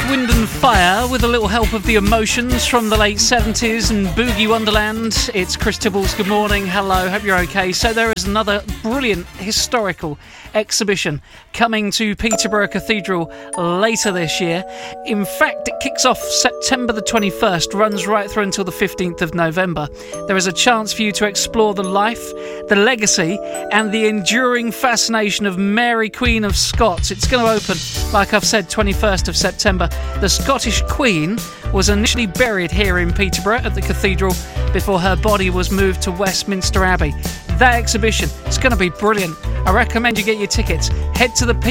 Wind and Fire with a little help of the Emotions from the late 70s and Boogie Wonderland. It's Chris Tibbles. Good morning. Hello. Hope you're okay. So there is another brilliant historical exhibition coming to Peterborough Cathedral later this year. In fact, it kicks off September the 21st, runs right through until the 15th of November. There is a chance for you to explore the life, the legacy and the enduring fascination of Mary, Queen of Scots. It's going to open, like I've said, 21st of September. The Scottish Queen was initially buried here in Peterborough at the cathedral before her body was moved to Westminster Abbey. That exhibition is going to be brilliant. I recommend you get your tickets. Head to the